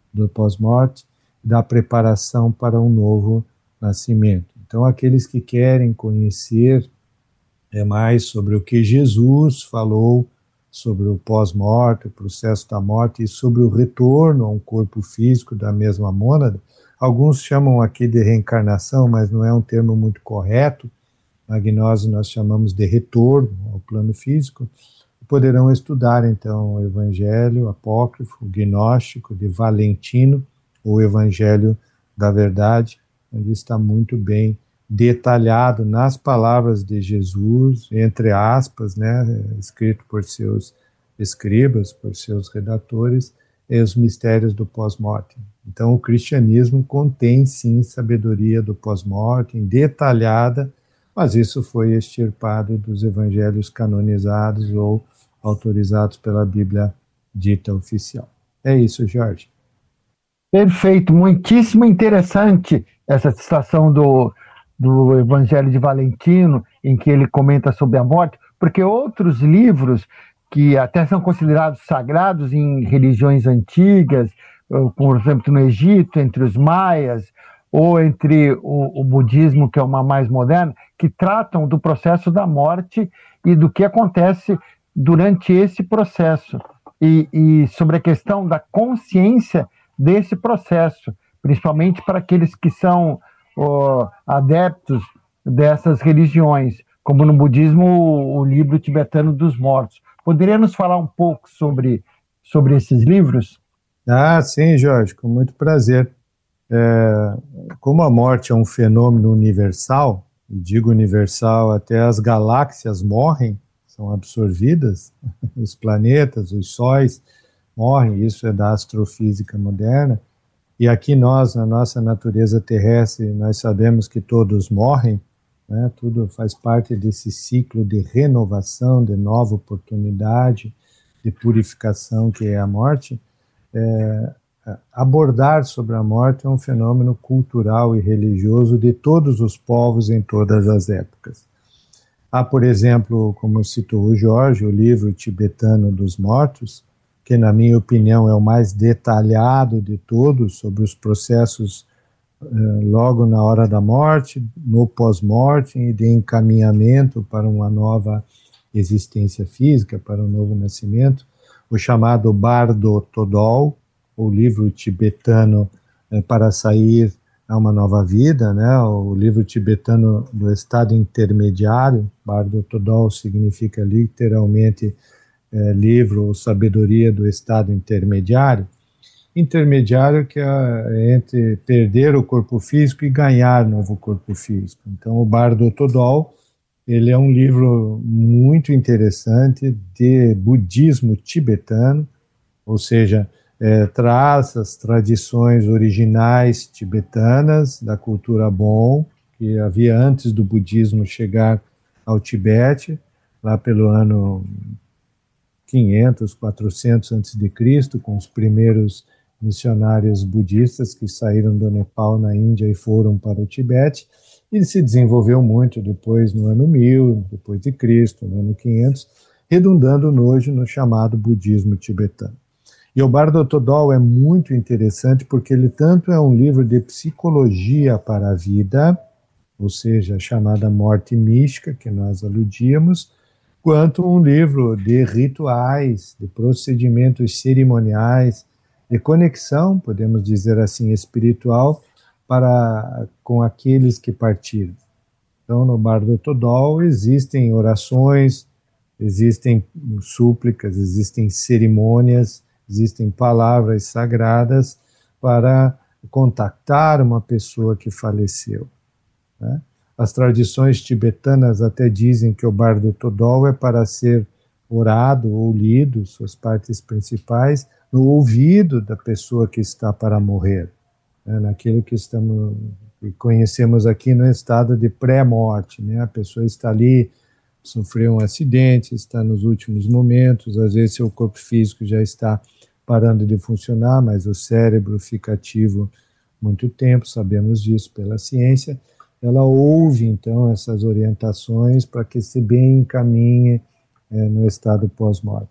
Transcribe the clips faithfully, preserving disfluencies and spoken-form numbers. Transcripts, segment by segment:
do pós-morte, da preparação para um novo nascimento. Então, aqueles que querem conhecer é, mais sobre o que Jesus falou sobre o pós-morte, o processo da morte, e sobre o retorno a um corpo físico da mesma mônada, alguns chamam aqui de reencarnação, mas não é um termo muito correto. Na gnose nós chamamos de retorno ao plano físico. Poderão estudar, então, o Evangelho Apócrifo, o Gnóstico de Valentino, o Evangelho da Verdade, onde está muito bem detalhado nas palavras de Jesus, entre aspas, né, escrito por seus escribas, por seus redatores, os mistérios do pós-morte. Então, o cristianismo contém, sim, sabedoria do pós-morte, detalhada, mas isso foi extirpado dos evangelhos canonizados ou autorizados pela Bíblia dita oficial. É isso, Jorge. Perfeito, muitíssimo interessante essa citação do, do Evangelho de Valentino, em que ele comenta sobre a morte, porque outros livros que até são considerados sagrados em religiões antigas, por exemplo, no Egito, entre os maias, ou entre o, o budismo, que é uma mais moderna, que tratam do processo da morte e do que acontece durante esse processo, e, e sobre a questão da consciência desse processo, principalmente para aqueles que são oh, adeptos dessas religiões, como no budismo o, o livro tibetano dos mortos. Poderia nos falar um pouco sobre, sobre esses livros? Ah, sim, Jorge, com muito prazer. É, como a morte é um fenômeno universal, e digo universal, até as galáxias morrem, são absorvidas, os planetas, os sóis morrem, isso é da astrofísica moderna, e aqui nós, na nossa natureza terrestre, nós sabemos que todos morrem, né? Tudo faz parte desse ciclo de renovação, de nova oportunidade, de purificação que é a morte. É, abordar sobre a morte é um fenômeno cultural e religioso de todos os povos em todas as épocas. Há, por exemplo, como citou o Jorge, o livro tibetano dos mortos, que na minha opinião é o mais detalhado de todos sobre os processos eh, logo na hora da morte, no pós-morte e de encaminhamento para uma nova existência física, para um novo nascimento, o chamado Bardo Todol, o livro tibetano eh, para sair a uma nova vida, né? O livro tibetano do estado intermediário, Bardo Todol significa literalmente é, livro ou sabedoria do estado intermediário, intermediário que é entre perder o corpo físico e ganhar novo corpo físico. Então, o Bardo Todol, ele é um livro muito interessante de budismo tibetano, ou seja, é, traz as tradições originais tibetanas da cultura Bon, que havia antes do budismo chegar ao Tibete, lá pelo ano quinhentos, quatrocentos antes de Cristo, com os primeiros missionários budistas que saíram do Nepal na Índia e foram para o Tibete, e se desenvolveu muito depois no ano mil, depois de Cristo, no ano quinhentos, redundando hoje no chamado budismo tibetano. E o Bardo Todol é muito interessante porque ele tanto é um livro de psicologia para a vida, ou seja, a chamada morte mística, que nós aludíamos, quanto um livro de rituais, de procedimentos cerimoniais, de conexão, podemos dizer assim, espiritual, para com aqueles que partiram. Então, no Bardo Todol existem orações, existem súplicas, existem cerimônias, existem palavras sagradas para contactar uma pessoa que faleceu, né? As tradições tibetanas até dizem que o Bardo Todol é para ser orado ou lido, suas partes principais, no ouvido da pessoa que está para morrer, né? Naquilo que estamos, que conhecemos aqui no estado de pré-morte, né? A pessoa está ali, sofreu um acidente, está nos últimos momentos, às vezes seu corpo físico já está parando de funcionar, mas o cérebro fica ativo muito tempo, sabemos disso pela ciência. Ela ouve, então, essas orientações para que se bem encaminhe é, no estado pós-morte.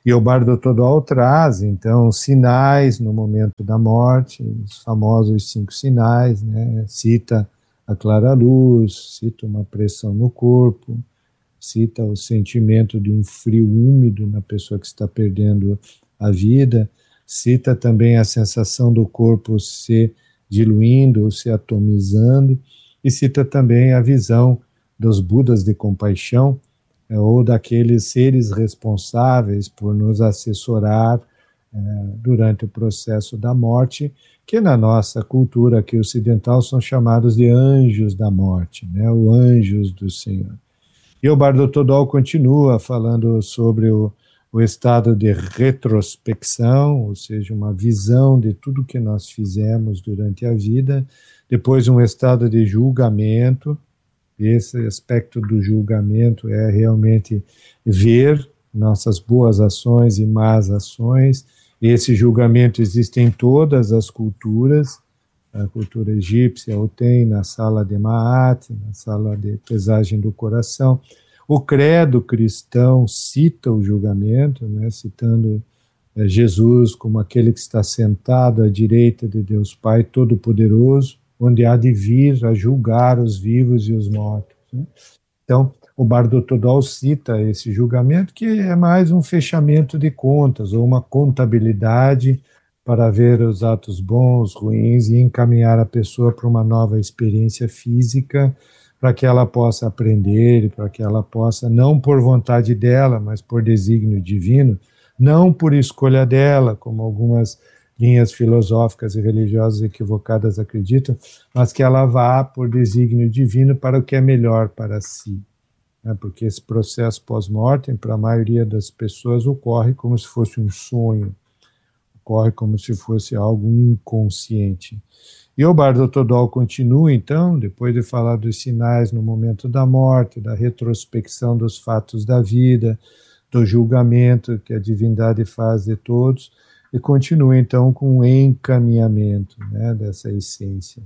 E o Bardo Todol traz, então, sinais no momento da morte, os famosos cinco sinais, né? Cita a clara luz, cita uma pressão no corpo, cita o sentimento de um frio úmido na pessoa que está perdendo a vida, cita também a sensação do corpo se diluindo ou se atomizando, e cita também a visão dos Budas de compaixão, ou daqueles seres responsáveis por nos assessorar eh, durante o processo da morte, que na nossa cultura aqui ocidental são chamados de anjos da morte, né, os anjos do Senhor. E o Bardo Todol continua falando sobre o, o estado de retrospecção, ou seja, uma visão de tudo que nós fizemos durante a vida, depois um estado de julgamento. Esse aspecto do julgamento é realmente ver nossas boas ações e más ações. Esse julgamento existe em todas as culturas. A cultura egípcia o tem na sala de Ma'at, na sala de pesagem do coração. O credo cristão cita o julgamento, né, citando é, Jesus como aquele que está sentado à direita de Deus Pai Todo-Poderoso, onde há de vir a julgar os vivos e os mortos. Né? Então, o Bardo Todol cita esse julgamento, que é mais um fechamento de contas, ou uma contabilidade para ver os atos bons, ruins, e encaminhar a pessoa para uma nova experiência física, para que ela possa aprender, para que ela possa, não por vontade dela, mas por desígnio divino, não por escolha dela, como algumas linhas filosóficas e religiosas equivocadas acreditam, mas que ela vá por desígnio divino para o que é melhor para si. Né? Porque esse processo pós-mortem, para a maioria das pessoas, ocorre como se fosse um sonho, ocorre como se fosse algo inconsciente. E o Bardo Todol continua, então, depois de falar dos sinais no momento da morte, da retrospecção dos fatos da vida, do julgamento que a divindade faz de todos, e continua, então, com um encaminhamento, né, dessa essência.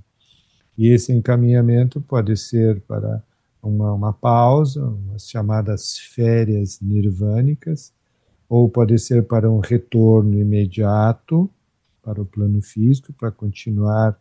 E esse encaminhamento pode ser para uma, uma pausa, umas chamadas férias nirvânicas, ou pode ser para um retorno imediato para o plano físico, para continuar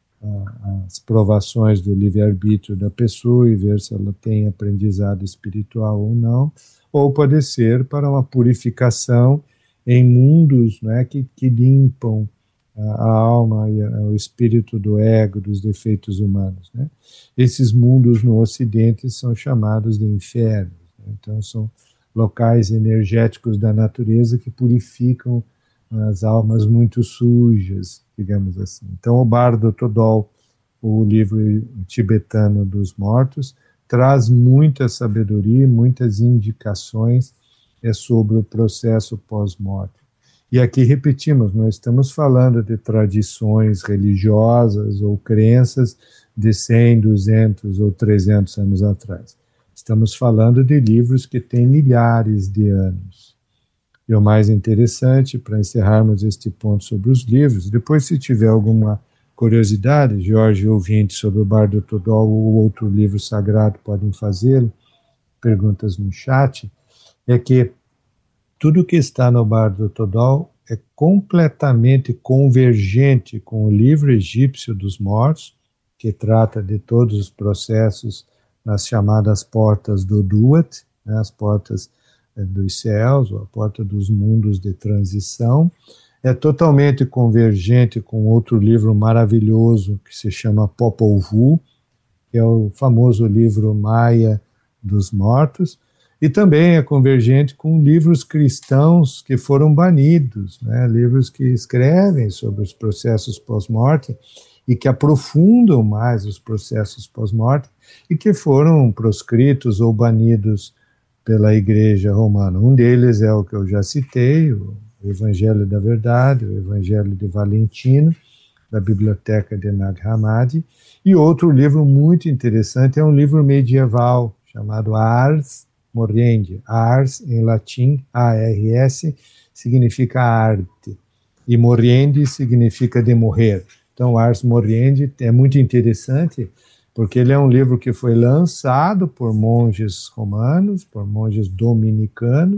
uh, as provações do livre-arbítrio da pessoa e ver se ela tem aprendizado espiritual ou não, ou pode ser para uma purificação em mundos, né, que, que limpam a, a alma e a, o espírito do ego, dos defeitos humanos. Né? Esses mundos no Ocidente são chamados de infernos. Né? Então, são locais energéticos da natureza que purificam as almas muito sujas, digamos assim. Então, o Bardo Todol, o livro tibetano dos mortos, traz muita sabedoria, muitas indicações é sobre o processo pós-morte. E aqui repetimos, nós estamos falando de tradições religiosas ou crenças de cem, duzentos ou trezentos anos atrás. Estamos falando de livros que têm milhares de anos. E o mais interessante, para encerrarmos este ponto sobre os livros, depois se tiver alguma curiosidade, Jorge, ouvinte, sobre o Bardo Todol ou outro livro sagrado, podem fazê-lo, perguntas no chat, é que tudo que está no Bardo Todol é completamente convergente com o livro egípcio dos mortos, que trata de todos os processos nas chamadas portas do Duat, né, as portas eh, dos céus, ou a porta dos mundos de transição. É totalmente convergente com outro livro maravilhoso que se chama Popol Vuh, que é o famoso livro maia dos mortos, e também é convergente com livros cristãos que foram banidos, né? Livros que escrevem sobre os processos pós-morte e que aprofundam mais os processos pós-morte e que foram proscritos ou banidos pela Igreja Romana. Um deles é o que eu já citei, o Evangelho da Verdade, o Evangelho de Valentino, da Biblioteca de Nag Hammadi, e outro livro muito interessante é um livro medieval chamado Ars Moriendi. Ars, em latim, A R S, significa arte, e moriendi significa de morrer. Então, Ars Moriendi é muito interessante, porque ele é um livro que foi lançado por monges romanos, por monges dominicanos,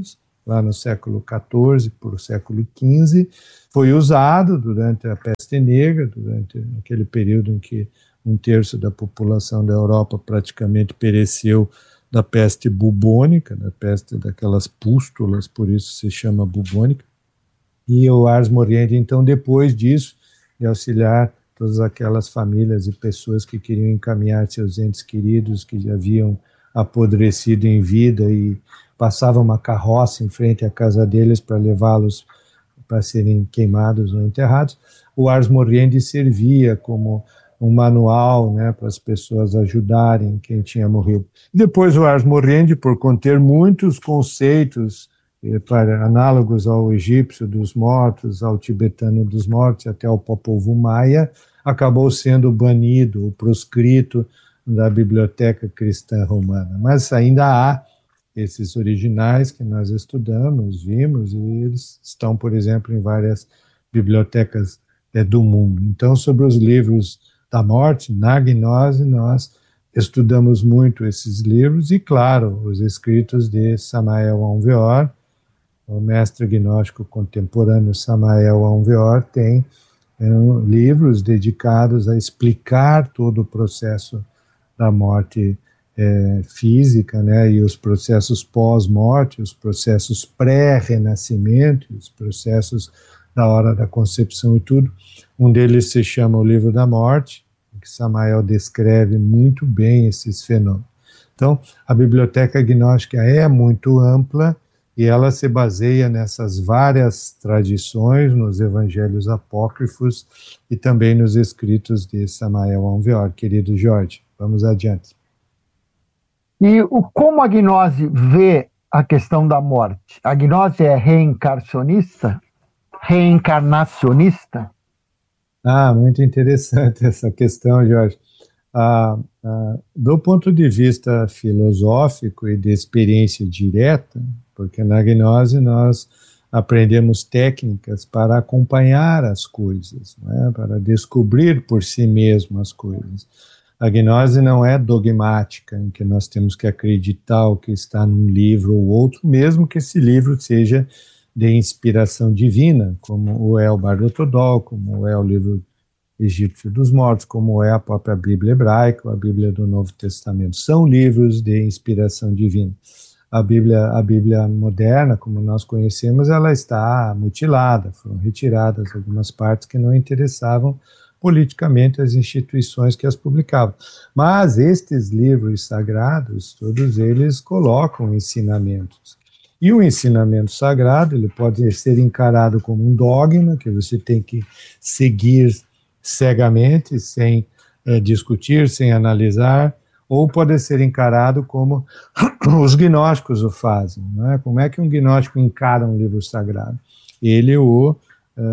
lá no século quatorze para o século quinze, foi usado durante a peste negra, durante aquele período em que um terço da população da Europa praticamente pereceu da peste bubônica, da peste daquelas pústulas, por isso se chama bubônica. E o Ars Moriendi, então, depois disso, de auxiliar todas aquelas famílias e pessoas que queriam encaminhar seus entes queridos, que já haviam apodrecido em vida e passava uma carroça em frente à casa deles para levá-los para serem queimados ou enterrados, o Ars Moriendi servia como um manual, né, para as pessoas ajudarem quem tinha morrido. Depois o Ars Moriendi, por conter muitos conceitos eh, para, análogos ao egípcio dos mortos, ao tibetano dos mortos, até ao povo maia, acabou sendo banido, ou proscrito da biblioteca cristã romana. Mas ainda há esses originais que nós estudamos, vimos, e eles estão, por exemplo, em várias bibliotecas é, do mundo. Então, sobre os livros da morte, na gnose, nós estudamos muito esses livros e, claro, os escritos de Samael Aun Weor, o mestre gnóstico contemporâneo Samael Aun Weor, tem é, livros dedicados a explicar todo o processo da morte é, física, né, e os processos pós-morte, os processos pré-renascimento, os processos da hora da concepção e tudo. Um deles se chama O Livro da Morte, em que Samael descreve muito bem esses fenômenos. Então, a biblioteca gnóstica é muito ampla e ela se baseia nessas várias tradições, nos evangelhos apócrifos e também nos escritos de Samael Aun Weor. Querido Jorge, vamos adiante. E o, como a gnose vê a questão da morte? A gnose é reencarnacionista? Reencarnacionista? Ah, muito interessante essa questão, Jorge. Ah, ah, do ponto de vista filosófico e de experiência direta, porque na gnose nós aprendemos técnicas para acompanhar as coisas, né, para descobrir por si mesmo as coisas. A gnose não é dogmática, em que nós temos que acreditar o que está num livro ou outro, mesmo que esse livro seja de inspiração divina, como o é o Bardo Todol, como é o livro egípcio dos mortos, como é a própria Bíblia hebraica, a Bíblia do Novo Testamento. São livros de inspiração divina. A Bíblia, a Bíblia moderna, como nós conhecemos, ela está mutilada, foram retiradas algumas partes que não interessavam politicamente as instituições que as publicavam. Mas estes livros sagrados, todos eles colocam ensinamentos. E o ensinamento sagrado, ele pode ser encarado como um dogma, que você tem que seguir cegamente, sem é, discutir, sem analisar, ou pode ser encarado como os gnósticos o fazem. Não é? Como é que um gnóstico encara um livro sagrado? Ele o uh,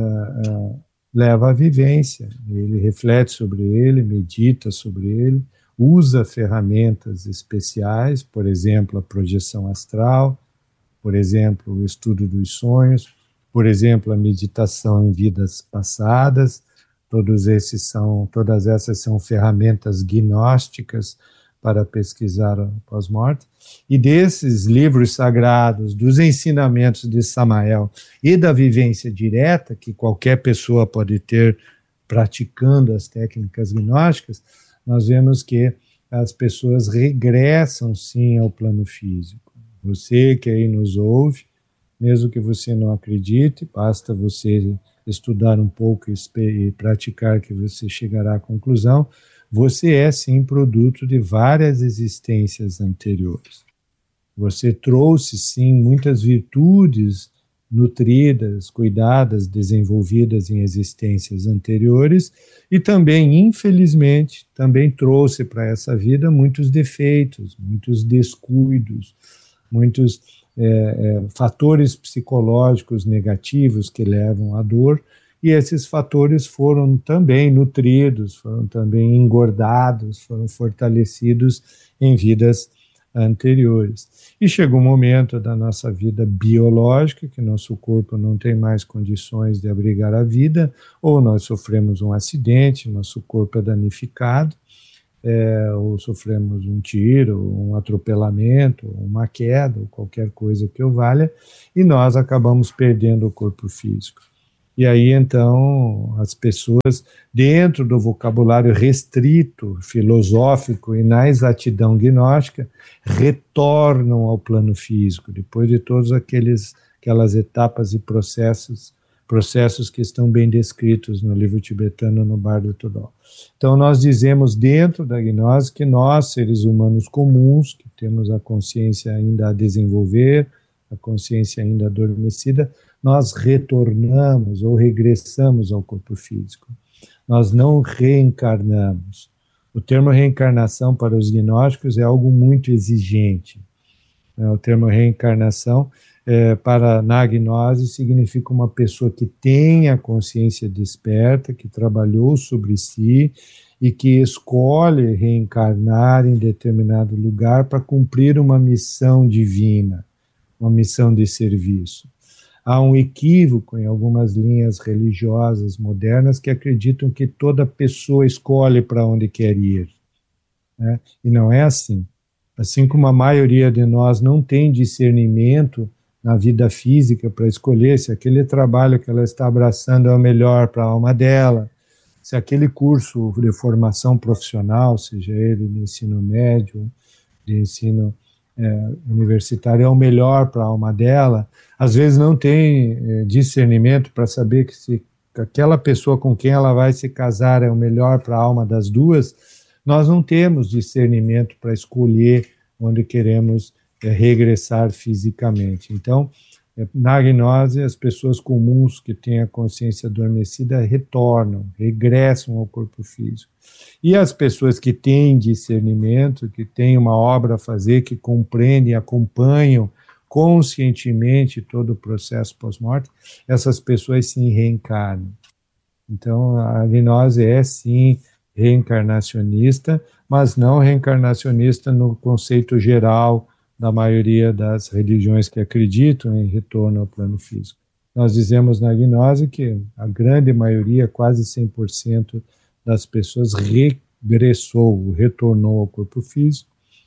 uh, leva à vivência, ele reflete sobre ele, medita sobre ele, usa ferramentas especiais, por exemplo, a projeção astral, por exemplo, o estudo dos sonhos, por exemplo, a meditação em vidas passadas. Todos esses são, todas essas são ferramentas gnósticas para pesquisar a pós-morte. E desses livros sagrados, dos ensinamentos de Samael e da vivência direta, que qualquer pessoa pode ter praticando as técnicas gnósticas, nós vemos que as pessoas regressam sim ao plano físico. Você que aí nos ouve, mesmo que você não acredite, basta você estudar um pouco e praticar que você chegará à conclusão, você é sim produto de várias existências anteriores. Você trouxe sim muitas virtudes nutridas, cuidadas, desenvolvidas em existências anteriores e também, infelizmente, também trouxe para essa vida muitos defeitos, muitos descuidos, muitos é, é, fatores psicológicos negativos que levam à dor, e esses fatores foram também nutridos, foram também engordados, foram fortalecidos em vidas anteriores. E chegou um momento da nossa vida biológica, que nosso corpo não tem mais condições de abrigar a vida, ou nós sofremos um acidente, nosso corpo é danificado, é, ou sofremos um tiro, um atropelamento, uma queda, ou qualquer coisa que o valha, e nós acabamos perdendo o corpo físico. E aí, então, as pessoas, dentro do vocabulário restrito, filosófico e na exatidão gnóstica, retornam ao plano físico, depois de todas aqueles, aquelas etapas e processos, processos que estão bem descritos no livro tibetano, no Bardo Thodol. Então, nós dizemos dentro da gnose que nós, seres humanos comuns, que temos a consciência ainda a desenvolver, a consciência ainda adormecida, nós retornamos ou regressamos ao corpo físico. Nós não reencarnamos. O termo reencarnação para os gnósticos é algo muito exigente. O termo reencarnação é, para na gnose significa uma pessoa que tem a consciência desperta, que trabalhou sobre si e que escolhe reencarnar em determinado lugar para cumprir uma missão divina, uma missão de serviço. Há um equívoco em algumas linhas religiosas modernas que acreditam que toda pessoa escolhe para onde quer ir, né? E não é assim. Assim como a maioria de nós não tem discernimento na vida física para escolher se aquele trabalho que ela está abraçando é o melhor para a alma dela, se aquele curso de formação profissional, seja ele de ensino médio, de ensino É, universitário, é o melhor para a alma dela, às vezes não tem é, discernimento para saber que se aquela pessoa com quem ela vai se casar é o melhor para a alma das duas, nós não temos discernimento para escolher onde queremos é, regressar fisicamente. Então, é, na gnose, as pessoas comuns que têm a consciência adormecida retornam, regressam ao corpo físico. E as pessoas que têm discernimento, que têm uma obra a fazer, que compreendem, acompanham conscientemente todo o processo pós-morte, essas pessoas sim reencarnam. Então, a gnose é sim reencarnacionista, mas não reencarnacionista no conceito geral da maioria das religiões que acreditam em retorno ao plano físico. Nós dizemos na gnose que a grande maioria, quase cem por cento das pessoas regressou, retornou ao corpo físico,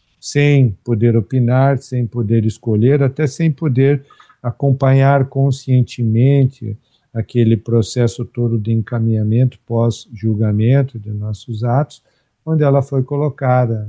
sem poder opinar, sem poder escolher, até sem poder acompanhar conscientemente aquele processo todo de encaminhamento pós-julgamento de nossos atos, onde ela foi colocada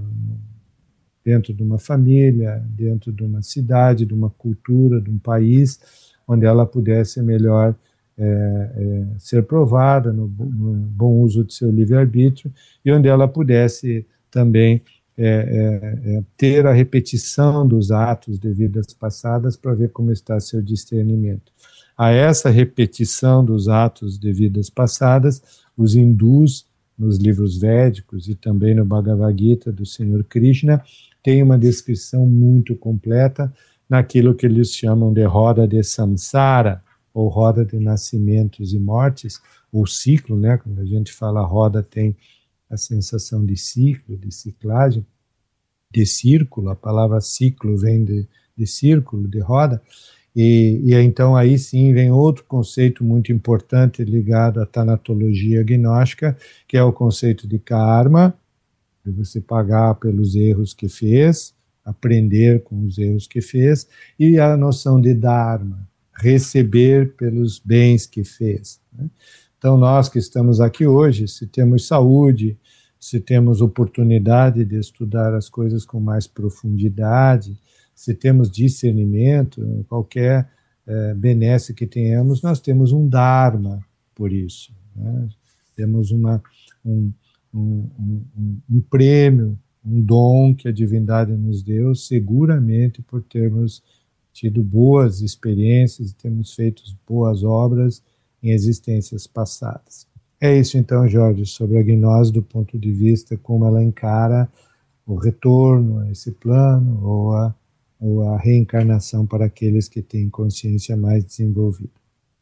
dentro de uma família, dentro de uma cidade, de uma cultura, de um país, onde ela pudesse melhor É, é, ser provada no, no bom uso de seu livre-arbítrio e onde ela pudesse também é, é, é, ter a repetição dos atos de vidas passadas para ver como está seu discernimento. A essa repetição dos atos de vidas passadas, os hindus, nos livros védicos e também no Bhagavad Gita do Senhor Krishna, tem uma descrição muito completa naquilo que eles chamam de roda de samsara, ou roda de nascimentos e mortes, ou ciclo, né? Quando a gente fala roda, tem a sensação de ciclo, de ciclagem, de círculo, a palavra ciclo vem de, de círculo, de roda, e, e então aí sim vem outro conceito muito importante ligado à tanatologia gnóstica, que é o conceito de karma, de você pagar pelos erros que fez, aprender com os erros que fez, e a noção de dharma, receber pelos bens que fez, né? Então, nós que estamos aqui hoje, se temos saúde, se temos oportunidade de estudar as coisas com mais profundidade, se temos discernimento, qualquer é, benesse que tenhamos, nós temos um dharma por isso, né? Temos uma, um, um, um, um prêmio, um dom que a divindade nos deu, seguramente por termos tido boas experiências, temos feito boas obras em existências passadas. É isso então, Jorge, sobre a gnose do ponto de vista como ela encara o retorno a esse plano ou a, ou a reencarnação para aqueles que têm consciência mais desenvolvida.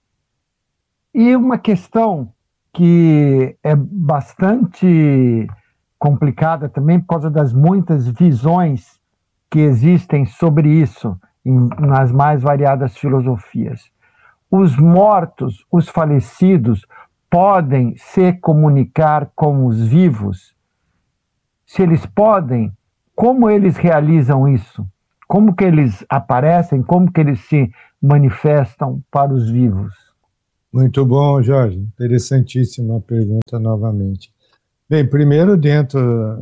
E uma questão que é bastante complicada também por causa das muitas visões que existem sobre isso em, nas mais variadas filosofias. Os mortos, os falecidos, podem se comunicar com os vivos? se eles podem, como eles realizam isso? Como que eles aparecem, como que eles se manifestam para os vivos? Muito bom, Jorge. Interessantíssima pergunta novamente. Bem, primeiro, dentro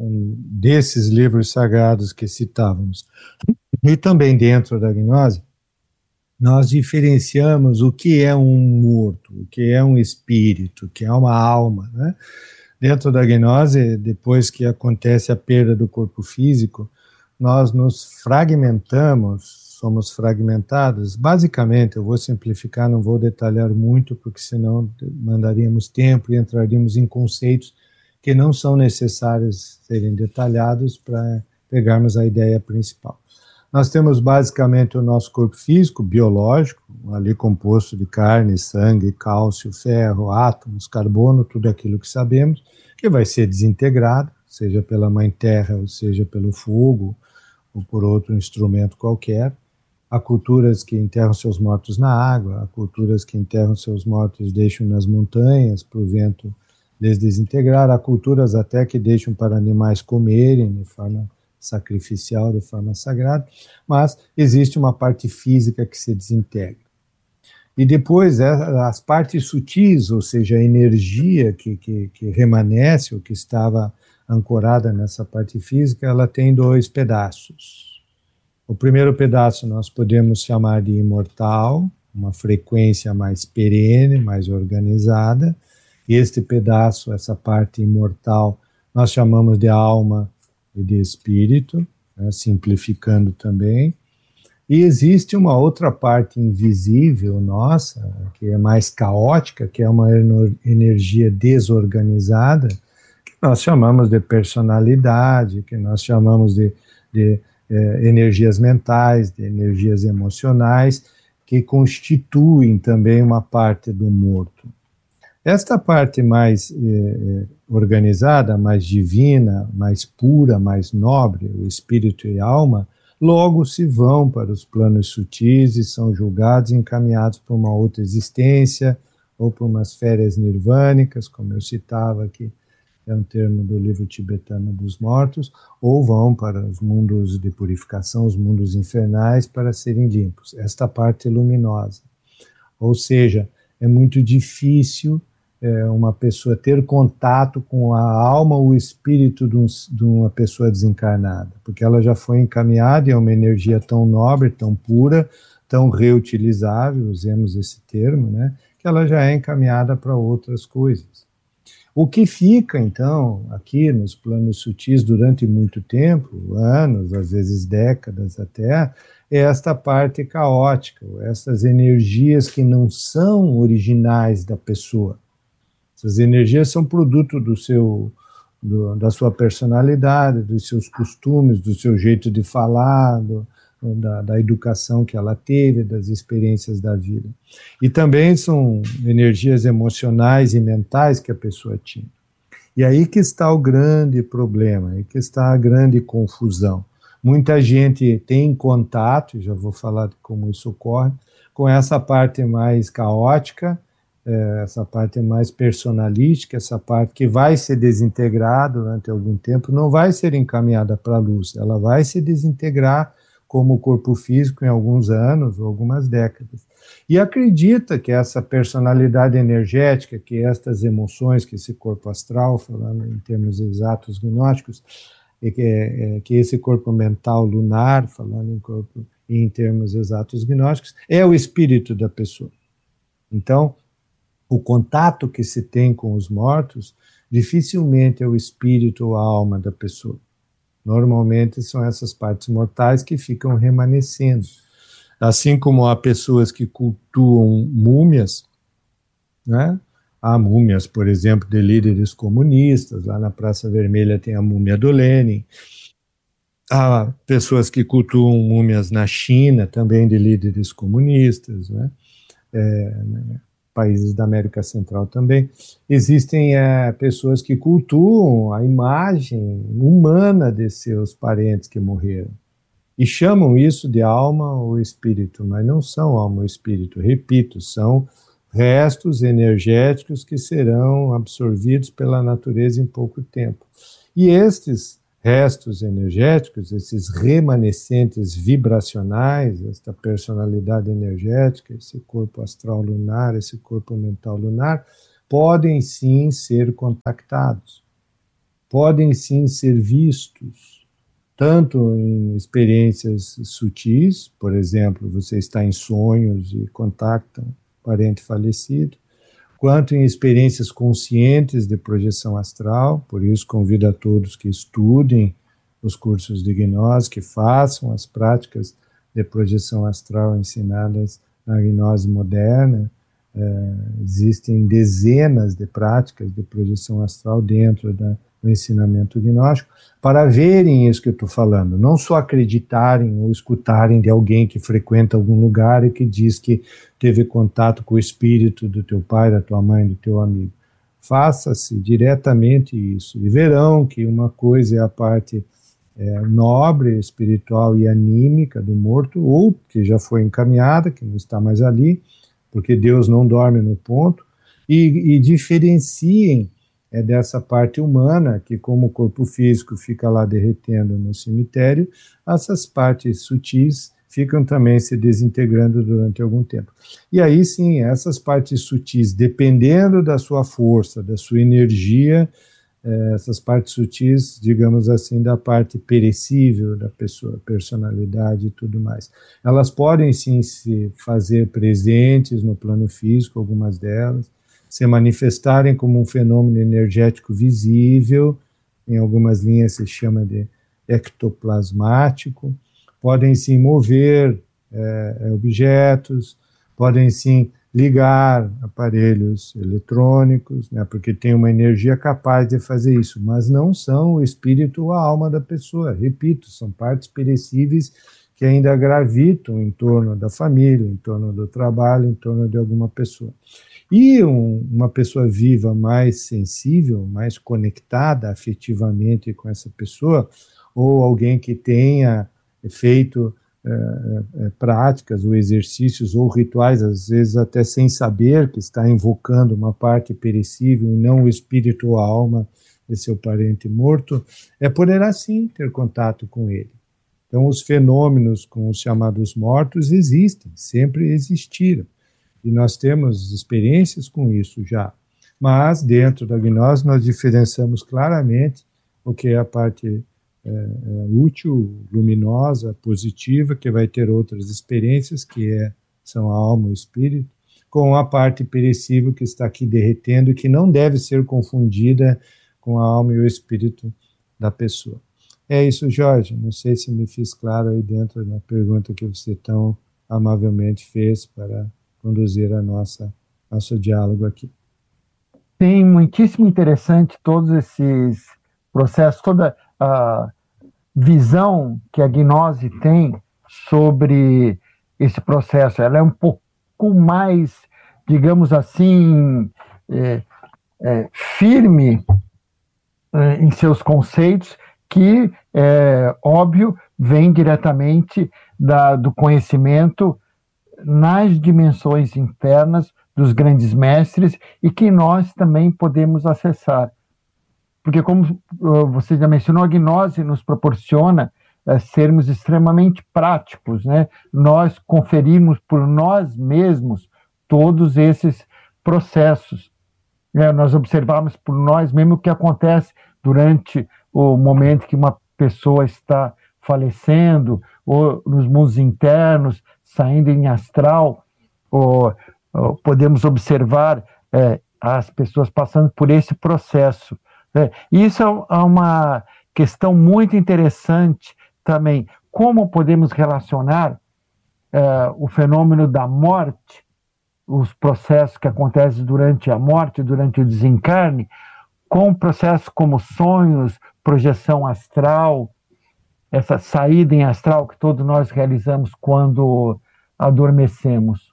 desses livros sagrados que citávamos, e também dentro da gnose, nós diferenciamos o que é um morto, o que é um espírito, o que é uma alma, né? Dentro da gnose, depois que acontece a perda do corpo físico, nós nos fragmentamos, somos fragmentados. Basicamente, eu vou simplificar, não vou detalhar muito, porque senão mandaríamos tempo e entraríamos em conceitos que não são necessários serem detalhados para pegarmos a ideia principal. Nós temos basicamente o nosso corpo físico, biológico, ali composto de carne, sangue, cálcio, ferro, átomos, carbono, tudo aquilo que sabemos, que vai ser desintegrado, seja pela mãe terra, ou seja pelo fogo, ou por outro instrumento qualquer. Há culturas que enterram seus mortos na água, há culturas que enterram seus mortos e deixam nas montanhas para o vento les desintegrar, há culturas até que deixam para animais comerem de forma sacrificial, de forma sagrada, mas existe uma parte física que se desintegra. E depois as partes sutis, ou seja, a energia que, que, que remanesce, ou que estava ancorada nessa parte física, ela tem dois pedaços. O primeiro pedaço nós podemos chamar de imortal, uma frequência mais perene, mais organizada. Este pedaço, essa parte imortal, nós chamamos de alma e de espírito, né, simplificando também. E existe uma outra parte invisível nossa, que é mais caótica, que é uma energia desorganizada, que nós chamamos de personalidade, que nós chamamos de, de eh, energias mentais, de energias emocionais, que constituem também uma parte do morto. Esta parte mais eh, organizada, mais divina, mais pura, mais nobre, o espírito e a alma, logo se vão para os planos sutis e são julgados e encaminhados para uma outra existência ou para umas férias nirvânicas, como eu citava aqui, é um termo do livro tibetano dos mortos, ou vão para os mundos de purificação, os mundos infernais, para serem limpos. Esta parte luminosa. Ou seja, é muito difícil é, uma pessoa ter contato com a alma ou o espírito de, um, de uma pessoa desencarnada, porque ela já foi encaminhada e é uma energia tão nobre, tão pura, tão reutilizável, usemos esse termo, né, que ela já é encaminhada para outras coisas. O que fica, então, aqui nos planos sutis durante muito tempo, anos, às vezes décadas até, é esta parte caótica, essas energias que não são originais da pessoa. Essas energias são produto do seu, do, da sua personalidade, dos seus costumes, do seu jeito de falar, do, da, da educação que ela teve, das experiências da vida. E também são energias emocionais e mentais que a pessoa tinha. E aí que está o grande problema, aí que está a grande confusão. Muita gente tem contato, já vou falar de como isso ocorre, com essa parte mais caótica, essa parte mais personalística, essa parte que vai ser desintegrada durante algum tempo, não vai ser encaminhada para a luz, ela vai se desintegrar como o corpo físico em alguns anos ou algumas décadas. E acredita que essa personalidade energética, que estas emoções, que esse corpo astral, falando em termos exatos gnósticos, e que, é, que esse corpo mental lunar, falando em corpo em termos exatos gnósticos, é o espírito da pessoa. Então, o contato que se tem com os mortos dificilmente é o espírito ou a alma da pessoa. Normalmente são essas partes mortais que ficam remanescendo. Assim como há pessoas que cultuam múmias, né? Há múmias, por exemplo, de líderes comunistas, lá na Praça Vermelha tem a múmia do Lenin. Há pessoas que cultuam múmias na China, também de líderes comunistas, né? É, né? Países da América Central também, existem é, pessoas que cultuam a imagem humana de seus parentes que morreram e chamam isso de alma ou espírito, mas não são alma ou espírito, repito, são restos energéticos que serão absorvidos pela natureza em pouco tempo. E estes restos energéticos, esses remanescentes vibracionais, esta personalidade energética, esse corpo astral lunar, esse corpo mental lunar, podem sim ser contactados, podem sim ser vistos, tanto em experiências sutis, por exemplo, você está em sonhos e contacta um parente falecido, quanto em experiências conscientes de projeção astral. Por isso convido a todos que estudem os cursos de gnose, que façam as práticas de projeção astral ensinadas na gnose moderna. É, existem dezenas de práticas de projeção astral dentro da, do ensinamento gnóstico, para verem isso que eu estou falando, não só acreditarem ou escutarem de alguém que frequenta algum lugar e que diz que teve contato com o espírito do teu pai, da tua mãe, do teu amigo. Faça-se diretamente isso, e verão que uma coisa é a parte é, nobre, espiritual e anímica do morto, ou que já foi encaminhada, que não está mais ali, porque Deus não dorme no ponto, e, e diferenciem é, dessa parte humana, que como o corpo físico fica lá derretendo no cemitério, essas partes sutis ficam também se desintegrando durante algum tempo. E aí sim, essas partes sutis, dependendo da sua força, da sua energia, essas partes sutis, digamos assim, da parte perecível da pessoa, personalidade e tudo mais. Elas podem sim se fazer presentes no plano físico, algumas delas, se manifestarem como um fenômeno energético visível, em algumas linhas se chama de ectoplasmático, podem sim mover é, objetos, podem sim ligar aparelhos eletrônicos, né, porque tem uma energia capaz de fazer isso, mas não são o espírito ou a alma da pessoa. Repito, são partes perecíveis que ainda gravitam em torno da família, em torno do trabalho, em torno de alguma pessoa. E um, uma pessoa viva mais sensível, mais conectada afetivamente com essa pessoa, ou alguém que tenha feito É, é, práticas ou exercícios ou rituais, às vezes até sem saber que está invocando uma parte perecível e não o espírito ou a alma de seu parente morto, é poderá sim ter contato com ele. Então os fenômenos com os chamados mortos existem, sempre existiram, e nós temos experiências com isso já, mas dentro da gnose nós diferenciamos claramente o que é a parte É, é, útil, luminosa, positiva, que vai ter outras experiências, que é, são a alma e o espírito, com a parte perecível que está aqui derretendo e que não deve ser confundida com a alma e o espírito da pessoa. É isso, Jorge. Não sei se me fiz claro aí dentro da pergunta que você tão amavelmente fez para conduzir a nossa nosso diálogo aqui. Sim, muitíssimo interessante todos esses processos, toda a visão que a gnose tem sobre esse processo. Ela é um pouco mais, digamos assim, é, é, firme é, em seus conceitos, que, é óbvio, vem diretamente da, do conhecimento nas dimensões internas dos grandes mestres e que nós também podemos acessar. Porque, como você já mencionou, a gnose nos proporciona é, sermos extremamente práticos, né? Nós conferimos por nós mesmos todos esses processos. Né? Nós observamos por nós mesmos o que acontece durante o momento que uma pessoa está falecendo, ou nos mundos internos, saindo em astral, ou, ou podemos observar é, as pessoas passando por esse processo. É, isso é uma questão muito interessante também. Como podemos relacionar é, o fenômeno da morte, os processos que acontecem durante a morte, durante o desencarne, com processos como sonhos, projeção astral, essa saída em astral que todos nós realizamos quando adormecemos.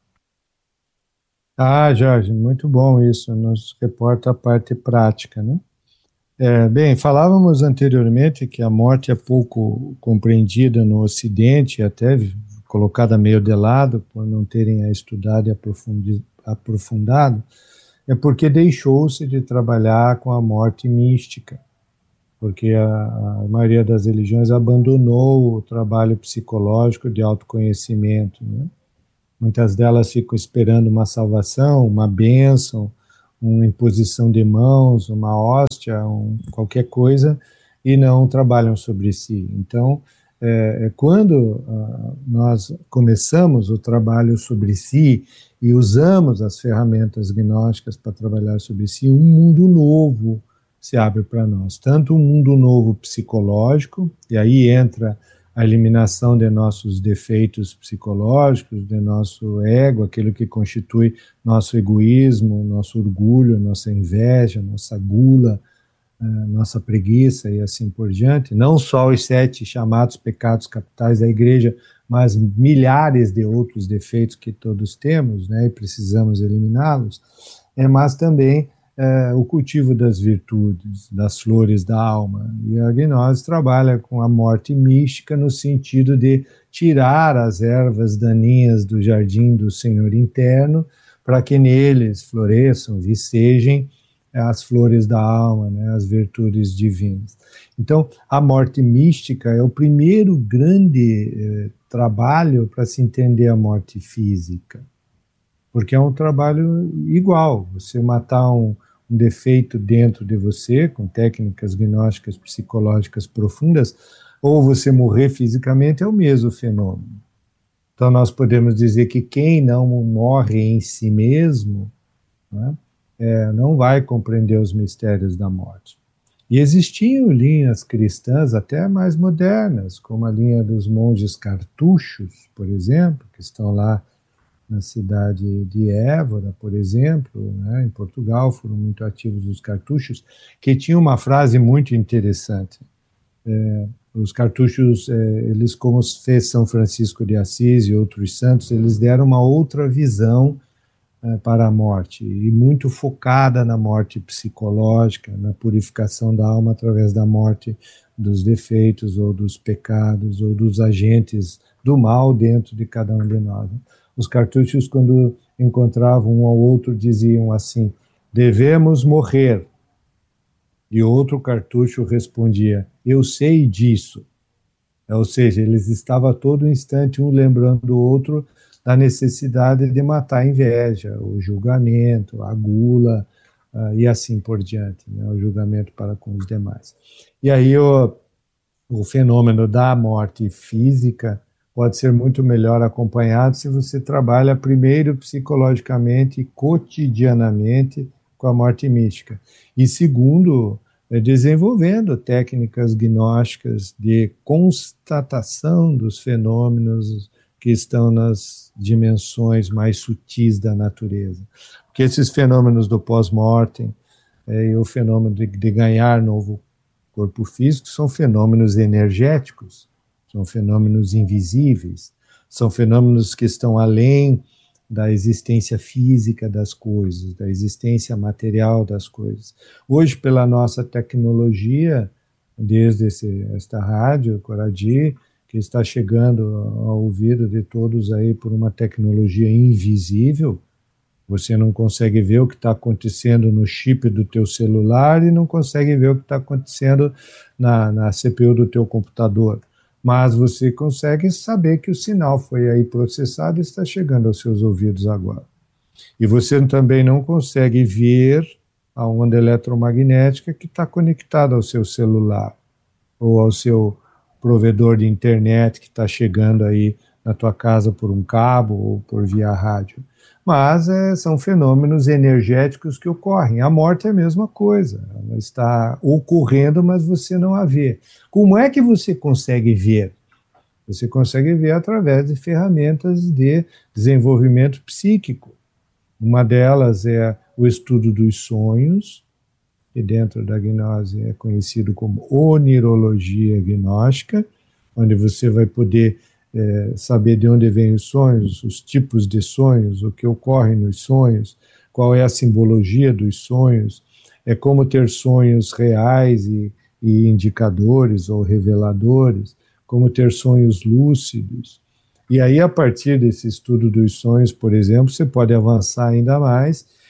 Ah, Jorge, muito bom isso. Nos reporta a parte prática, né? É, bem, falávamos anteriormente que a morte é pouco compreendida no Ocidente, até colocada meio de lado, por não terem a estudado e aprofundado, é porque deixou-se de trabalhar com a morte mística. porque a, a maioria das religiões abandonou o trabalho psicológico de autoconhecimento, né? Muitas delas ficam esperando uma salvação, uma bênção, uma imposição de mãos, uma hóstia, um, qualquer coisa, e não trabalham sobre si. Então, é, quando uh, nós começamos o trabalho sobre si e usamos as ferramentas gnósticas para trabalhar sobre si, um mundo novo se abre para nós. Tanto um mundo novo psicológico, e aí entra a eliminação de nossos defeitos psicológicos, de nosso ego, aquilo que constitui nosso egoísmo, nosso orgulho, nossa inveja, nossa gula, nossa preguiça e assim por diante. Não só os sete chamados pecados capitais da igreja, mas milhares de outros defeitos que todos temos, né, e precisamos eliminá-los, é, mas também É, o cultivo das virtudes, das flores da alma. E a gnose trabalha com a morte mística no sentido de tirar as ervas daninhas do jardim do Senhor interno para que neles floresçam, vicejem as flores da alma, né, as virtudes divinas. Então, a morte mística é o primeiro grande eh, trabalho para se entender a morte física, porque é um trabalho igual. Você matar um um defeito dentro de você, com técnicas gnósticas psicológicas profundas, ou você morrer fisicamente, é o mesmo fenômeno. Então nós podemos dizer que quem não morre em si mesmo, né, é, não vai compreender os mistérios da morte. E existiam linhas cristãs até mais modernas, como a linha dos monges cartuchos, por exemplo, que estão lá na cidade de Évora, por exemplo, né, em Portugal, foram muito ativos os cartuchos, que tinha uma frase muito interessante. É, os cartuchos, é, eles, como fez São Francisco de Assis e outros santos, eles deram uma outra visão é, para a morte, e muito focada na morte psicológica, na purificação da alma através da morte dos defeitos, ou dos pecados, ou dos agentes do mal dentro de cada um de nós. Os cartuchos, quando encontravam um ao outro, diziam assim: devemos morrer. E outro cartucho respondia: eu sei disso. Ou seja, eles estavam a todo instante um lembrando o outro da necessidade de matar a inveja, o julgamento, a gula, uh, e assim por diante, né, o julgamento para com os demais. E aí o, o fenômeno da morte física pode ser muito melhor acompanhado se você trabalha primeiro psicologicamente e cotidianamente com a morte mística. E segundo, desenvolvendo técnicas gnósticas de constatação dos fenômenos que estão nas dimensões mais sutis da natureza. Porque esses fenômenos do pós-mortem é, e o fenômeno de, de ganhar novo corpo físico são fenômenos energéticos, são fenômenos invisíveis, são fenômenos que estão além da existência física das coisas, da existência material das coisas. Hoje, pela nossa tecnologia, desde esse, esta rádio, Coradi, que está chegando ao ouvido de todos aí por uma tecnologia invisível, você não consegue ver o que está acontecendo no chip do teu celular e não consegue ver o que está acontecendo na, na C P U do teu computador. Mas você consegue saber que o sinal foi aí processado e está chegando aos seus ouvidos agora. E você também não consegue ver a onda eletromagnética que está conectada ao seu celular ou ao seu provedor de internet que está chegando aí na tua casa por um cabo ou por via rádio. Mas é, são fenômenos energéticos que ocorrem. A morte é a mesma coisa, ela está ocorrendo, mas você não a vê. Como é que você consegue ver? Você consegue ver através de ferramentas de desenvolvimento psíquico. Uma delas é o estudo dos sonhos, que dentro da gnose é conhecido como onirologia gnóstica, onde você vai poder É, saber de onde vêm os sonhos, os tipos de sonhos, o que ocorre nos sonhos, qual é a simbologia dos sonhos, é como ter sonhos reais e, e indicadores ou reveladores, como ter sonhos lúcidos. E aí, a partir desse estudo dos sonhos, por exemplo, você pode avançar ainda mais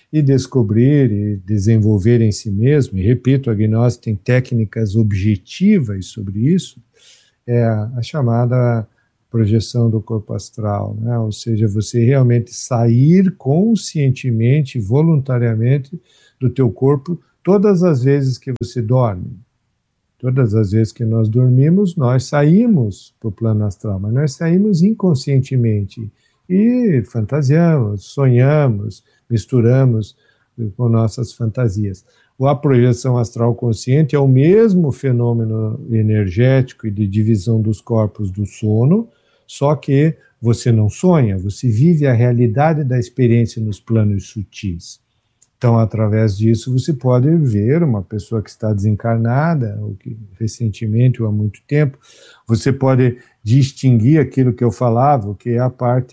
e descobrir e desenvolver em si mesmo, e repito, a gnose tem técnicas objetivas sobre isso, é a chamada projeção do corpo astral, né? Ou seja, você realmente sair conscientemente, voluntariamente do teu corpo todas as vezes que você dorme. Todas as vezes que nós dormimos, nós saímos para o plano astral, mas nós saímos inconscientemente e fantasiamos, sonhamos, misturamos com nossas fantasias. A projeção astral consciente é o mesmo fenômeno energético e de divisão dos corpos do sono, só que você não sonha, você vive a realidade da experiência nos planos sutis. Então, através disso, você pode ver uma pessoa que está desencarnada, ou que recentemente ou há muito tempo, você pode distinguir aquilo que eu falava, que é a parte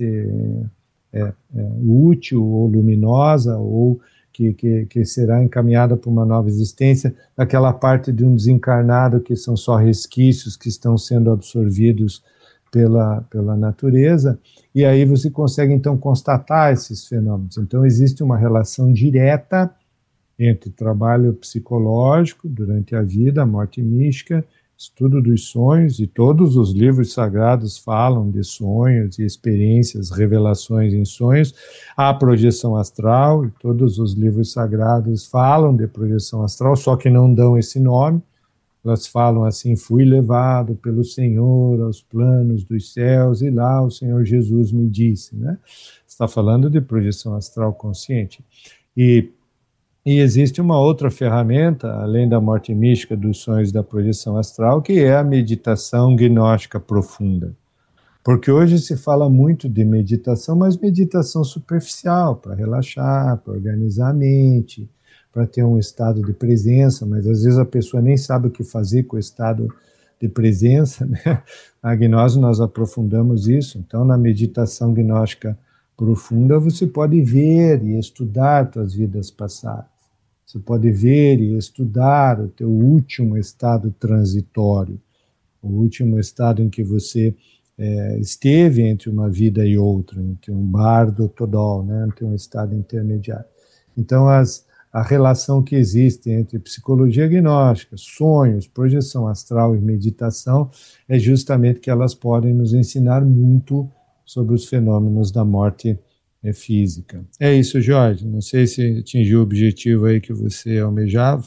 é, é, útil ou luminosa, ou que, que, que será encaminhada para uma nova existência, daquela parte de um desencarnado que são só resquícios que estão sendo absorvidos pela, pela natureza, e aí você consegue então constatar esses fenômenos. Então existe uma relação direta entre trabalho psicológico durante a vida, a morte mística, estudo dos sonhos, e todos os livros sagrados falam de sonhos e experiências, revelações em sonhos, a projeção astral, e todos os livros sagrados falam de projeção astral, só que não dão esse nome. Elas falam assim: fui levado pelo Senhor aos planos dos céus e lá o Senhor Jesus me disse, né? Está falando de projeção astral consciente. E, e existe uma outra ferramenta, além da morte mística, dos sonhos da projeção astral, que é a meditação gnóstica profunda. Porque hoje se fala muito de meditação, mas meditação superficial, para relaxar, para organizar a mente, para ter um estado de presença, mas às vezes a pessoa nem sabe o que fazer com o estado de presença, né? A gnose nós aprofundamos isso. Então, na meditação gnóstica profunda, você pode ver e estudar suas vidas passadas. Você pode ver e estudar o teu último estado transitório, o último estado em que você é, esteve entre uma vida e outra, entre um bardo todol, né? Entre um estado intermediário. Então, as a relação que existe entre psicologia gnóstica, sonhos, projeção astral e meditação é justamente que elas podem nos ensinar muito sobre os fenômenos da morte física. É isso, Jorge. Não sei se atingiu o objetivo aí que você almejava.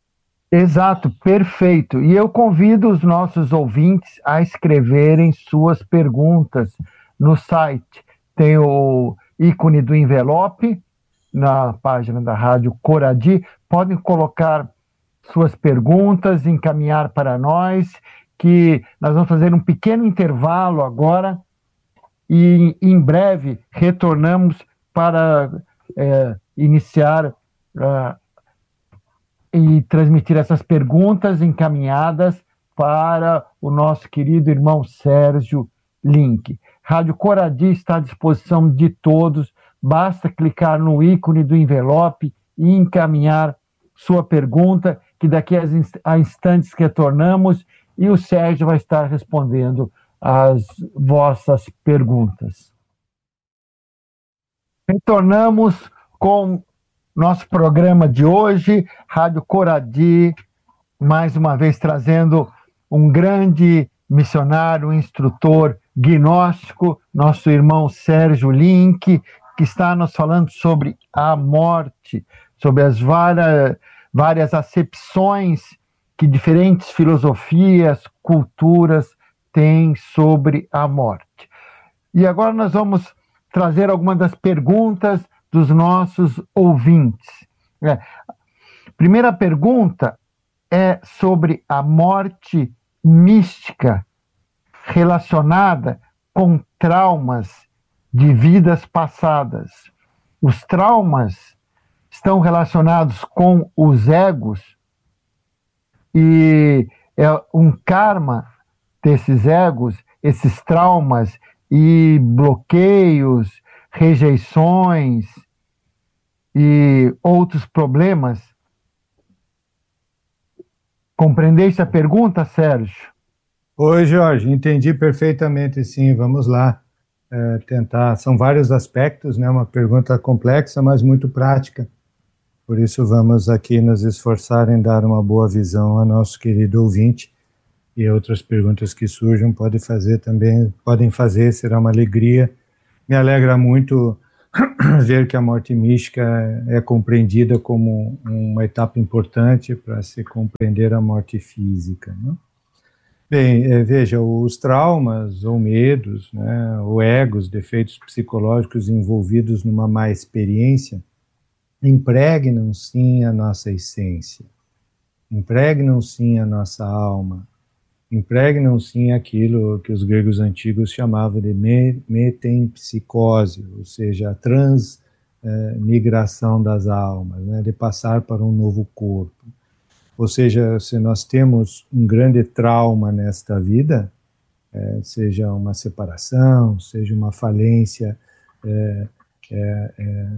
Exato, perfeito. E eu convido os nossos ouvintes a escreverem suas perguntas no site. Tem o ícone do envelope na página da Rádio Coradi. Podem colocar suas perguntas, encaminhar para nós, que nós vamos fazer um pequeno intervalo agora e em breve retornamos para é, iniciar uh, e transmitir essas perguntas encaminhadas para o nosso querido irmão Sérgio Link. Rádio Coradi está à disposição de todos. Basta clicar no ícone do envelope e encaminhar sua pergunta, que daqui a instantes retornamos e o Sérgio vai estar respondendo as vossas perguntas. Retornamos com nosso programa de hoje, Rádio Coradi, mais uma vez trazendo um grande missionário, um instrutor gnóstico, nosso irmão Sérgio Link, que está nos falando sobre a morte, sobre as várias, várias acepções que diferentes filosofias, culturas têm sobre a morte. E agora nós vamos trazer algumas das perguntas dos nossos ouvintes. É, primeira pergunta é sobre a morte mística relacionada com traumas de vidas passadas. Os traumas estão relacionados com os egos e é um karma desses egos, esses traumas e bloqueios, rejeições e outros problemas. Compreendeste a pergunta, Sérgio? Oi, Jorge, entendi perfeitamente, sim. Vamos lá. É, tentar, são vários aspectos, né? Uma pergunta complexa, mas muito prática. Por isso vamos aqui nos esforçar em dar uma boa visão ao nosso querido ouvinte, e outras perguntas que surjam pode fazer também, podem fazer, será uma alegria. Me alegra muito ver que a morte mística é compreendida como uma etapa importante para se compreender a morte física, né? Bem, veja, os traumas ou medos, né, ou egos, defeitos psicológicos envolvidos numa má experiência, impregnam sim a nossa essência, impregnam sim a nossa alma, impregnam sim aquilo que os gregos antigos chamavam de metempsicose, ou seja, a transmigração das almas, né, de passar para um novo corpo. Ou seja, se nós temos um grande trauma nesta vida, é, seja uma separação, seja uma falência é, é, é,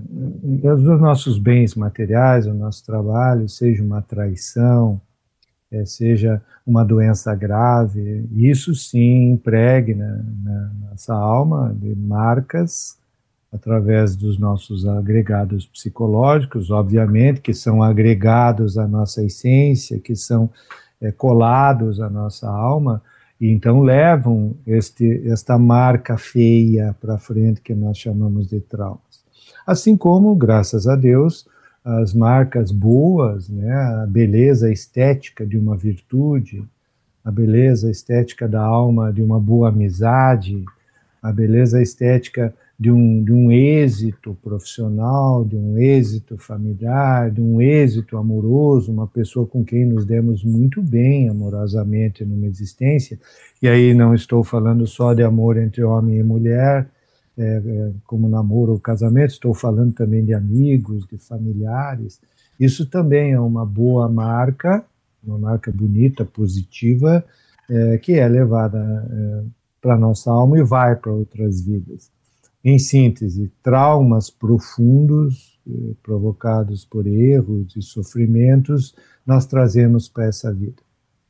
dos nossos bens materiais, do nosso trabalho, seja uma traição, é, seja uma doença grave, isso sim impregna na nossa alma de marcas através dos nossos agregados psicológicos, obviamente, que são agregados à nossa essência, que são é, colados à nossa alma, e então levam este, esta marca feia para frente que nós chamamos de traumas. Assim como, graças a Deus, as marcas boas, né, a beleza estética de uma virtude, a beleza estética da alma de uma boa amizade, a beleza estética de um, de um êxito profissional, de um êxito familiar, de um êxito amoroso, uma pessoa com quem nos demos muito bem amorosamente numa existência, e aí não estou falando só de amor entre homem e mulher, é, é, como namoro ou casamento, estou falando também de amigos, de familiares. Isso também é uma boa marca, uma marca bonita, positiva, é, que é levada é, para a nossa alma e vai para outras vidas. Em síntese, traumas profundos eh, provocados por erros e sofrimentos nós trazemos para essa vida.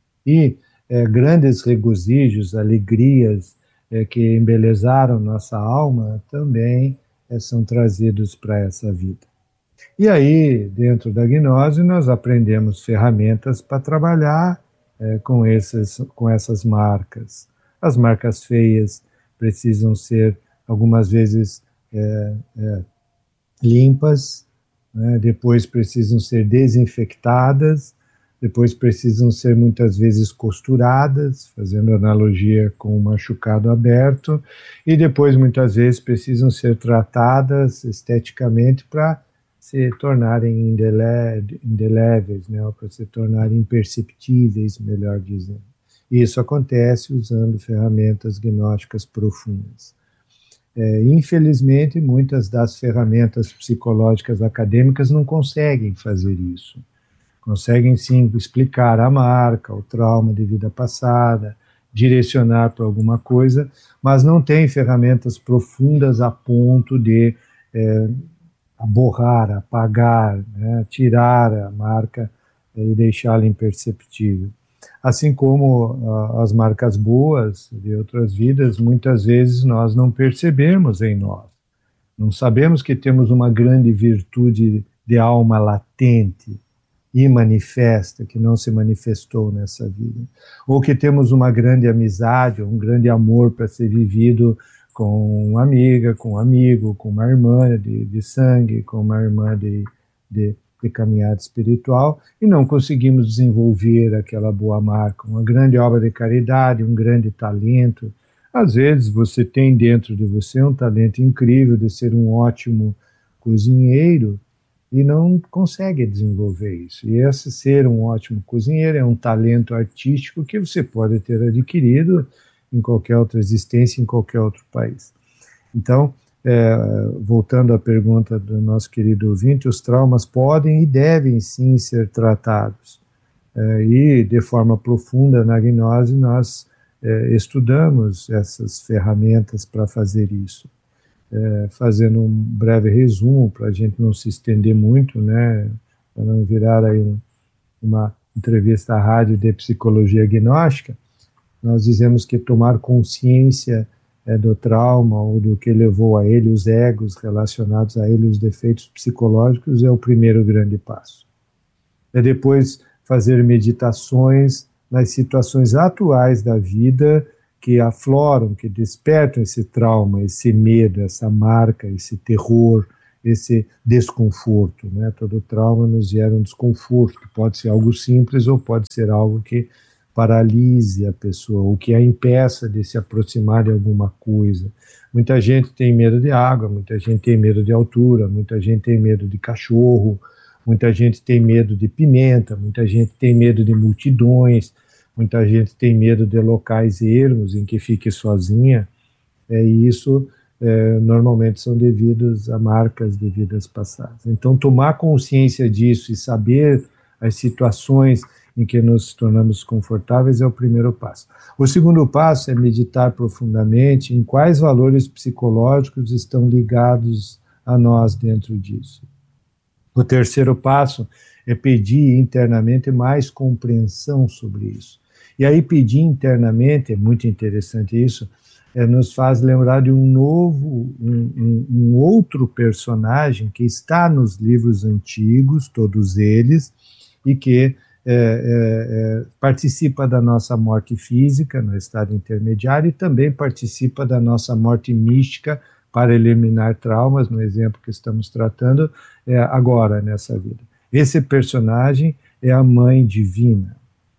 E eh, grandes regozijos, alegrias eh, que embelezaram nossa alma também eh, são trazidos para essa vida. E aí, dentro da gnose, nós aprendemos ferramentas para trabalhar eh, com, esses, com essas marcas. As marcas feias precisam ser algumas vezes é, é, limpas, né? Depois precisam ser desinfectadas, depois precisam ser muitas vezes costuradas, fazendo analogia com um machucado aberto, e depois muitas vezes precisam ser tratadas esteticamente para se tornarem indele indeléveis, né? Para se tornarem imperceptíveis, melhor dizendo. E isso acontece usando ferramentas gnósticas profundas. É, infelizmente, muitas das ferramentas psicológicas acadêmicas não conseguem fazer isso. Conseguem, sim, explicar a marca, o trauma de vida passada, direcionar para alguma coisa, mas não tem ferramentas profundas a ponto de é, borrar, apagar, né, tirar a marca é, e deixá-la imperceptível. Assim como uh, as marcas boas de outras vidas, muitas vezes nós não percebemos em nós. Não sabemos que temos uma grande virtude de alma latente e manifesta, que não se manifestou nessa vida. Ou que temos uma grande amizade, um grande amor para ser vivido com uma amiga, com um amigo, com uma irmã de, de sangue, com uma irmã de... de de caminhada espiritual, e não conseguimos desenvolver aquela boa marca, uma grande obra de caridade, um grande talento. Às vezes você tem dentro de você um talento incrível de ser um ótimo cozinheiro e não consegue desenvolver isso. E esse ser um ótimo cozinheiro é um talento artístico que você pode ter adquirido em qualquer outra existência, em qualquer outro país. Então, É, voltando à pergunta do nosso querido ouvinte, os traumas podem e devem sim ser tratados. É, e de forma profunda na gnose nós é, estudamos essas ferramentas para fazer isso. É, fazendo um breve resumo, para a gente não se estender muito, né, para não virar aí um, uma entrevista à rádio de psicologia gnóstica, nós dizemos que tomar consciência é, do trauma ou do que levou a ele, os egos relacionados a ele, os defeitos psicológicos, é o primeiro grande passo. É depois fazer meditações nas situações atuais da vida que afloram, que despertam esse trauma, esse medo, essa marca, esse terror, esse desconforto, né? Todo trauma nos gera um desconforto, que pode ser algo simples ou pode ser algo que paralise a pessoa, ou que a impeça de se aproximar de alguma coisa. Muita gente tem medo de água, muita gente tem medo de altura, muita gente tem medo de cachorro, muita gente tem medo de pimenta, muita gente tem medo de multidões, muita gente tem medo de locais ermos em que fique sozinha, é, e isso é, normalmente são devidos a marcas de vidas passadas. Então, tomar consciência disso e saber as situações em que nos tornamos confortáveis é o primeiro passo. O segundo passo é meditar profundamente em quais valores psicológicos estão ligados a nós dentro disso. O terceiro passo é pedir internamente mais compreensão sobre isso. E aí pedir internamente, é muito interessante isso, é, nos faz lembrar de um novo, um, um, um outro personagem que está nos livros antigos, todos eles, e que é, é, é, participa da nossa morte física, no estado intermediário, e também participa da nossa morte mística para eliminar traumas, no exemplo que estamos tratando é, agora, nessa vida. Esse personagem é a Mãe Divina,